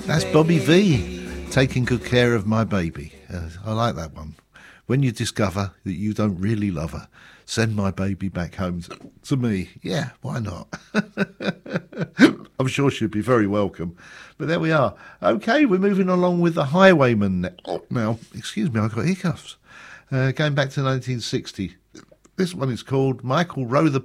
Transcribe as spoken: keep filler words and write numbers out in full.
That's Bobby V, taking good care of my baby. Uh, I like that one. When you discover that you don't really love her, send my baby back home to, to me. Yeah, why not? I'm sure she'd be very welcome. But there we are. Okay, we're moving along with the Highwaymen now. Excuse me, I've got hiccups. Uh, going back to nineteen sixty. This one is called Michael Row the